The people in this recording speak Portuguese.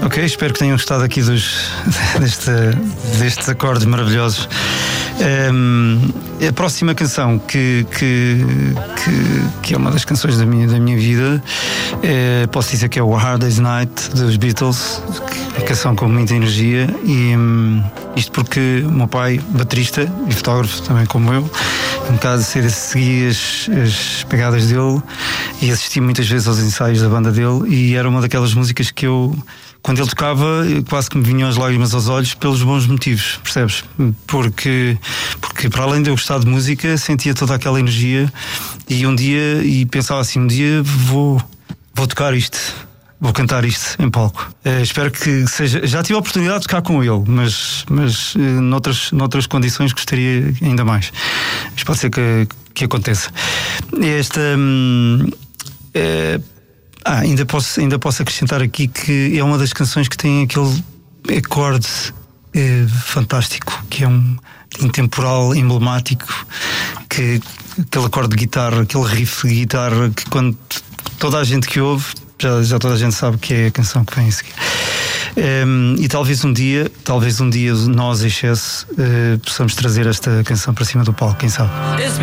Ok, espero que tenham gostado aqui destes acordes maravilhosos. A próxima canção que é uma das canções da minha vida, posso dizer que é o Hard Day's Night dos Beatles, uma canção com muita energia, e isto porque o meu pai, baterista e fotógrafo também como eu, em casa segui as pegadas dele e assisti muitas vezes aos ensaios da banda dele, e era uma daquelas músicas que eu, quando ele tocava, quase que me vinham as lágrimas aos olhos pelos bons motivos, percebes? Porque para além de eu gostar de música, sentia toda aquela energia, e pensava assim, um dia vou tocar isto, vou cantar isto em palco. Espero que seja. Já tive a oportunidade de tocar com ele, mas noutras condições gostaria ainda mais. Mas pode ser que aconteça. Ainda posso acrescentar aqui que é uma das canções que tem aquele acorde fantástico, que é um intemporal, emblemático, aquele acorde de guitarra, aquele riff de guitarra que quando toda a gente que ouve, já toda a gente sabe que é a canção que vem a seguir. E talvez um dia nós, Excesso, possamos trazer esta canção para cima do palco, quem sabe?